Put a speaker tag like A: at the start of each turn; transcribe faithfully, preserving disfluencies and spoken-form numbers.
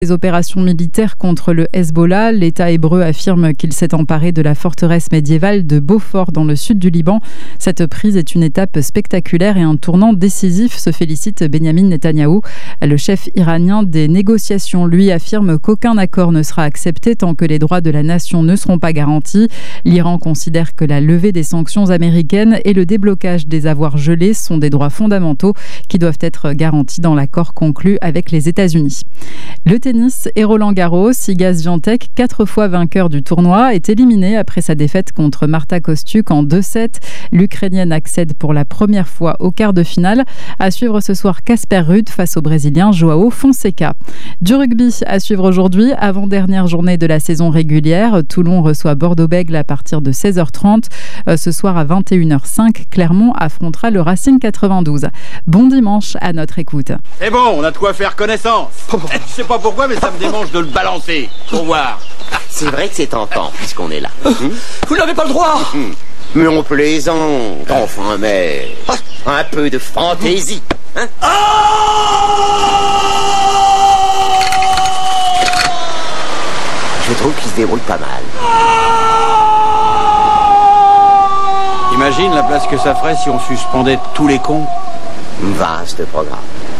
A: Les opérations militaires contre le Hezbollah, l'État hébreu affirme qu'il s'est emparé de la forteresse médiévale de Beaufort dans le sud du Liban. Cette prise est une étape spectaculaire et un tournant décisif, se félicite Benyamin Netanyahou. Le chef iranien des négociations, lui, affirme qu'aucun accord ne sera accepté tant que les droits de la nation ne seront pas garantis. L'Iran considère que la levée des sanctions américaines et le déblocage des avoirs gelés sont des droits fondamentaux qui doivent être garantis dans l'accord conclu avec les États-Unis. Le tennis et Roland Garros, Iga Swiatek, quatre fois vainqueur du tournoi, est éliminé après sa défaite contre Marta Kostyuk en deux sept. L'Ukrainienne accède pour la première fois au quart de finale. À suivre ce soir Casper Ruud face au Brésilien Joao Fonseca. Du rugby à suivre aujourd'hui, avant-dernière journée de la saison régulière. Toulon reçoit Bordeaux-Bègles à partir de seize heures trente. Ce soir à vingt et une heures cinq, Clermont affrontera le Racing quatre-vingt-douze. Bon dimanche à notre écoute.
B: C'est bon, on a de quoi faire connaissance. Je sais pas pourquoi, mais ça me démange de le balancer. Pour voir.
C: C'est vrai que c'est tentant, puisqu'on est là.
D: Vous n'avez pas le droit.
C: Mais on plaisante. Enfin, mais... un peu de fantaisie. Hein? Je trouve qu'il se débrouille pas mal.
B: Imagine la place que ça ferait si on suspendait tous les cons.
C: Vaste programme.